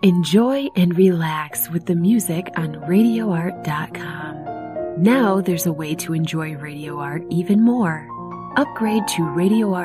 Enjoy and relax with the music on RadioArt.com. Now there's a way to enjoy Radio Art even more. Upgrade to Radio Art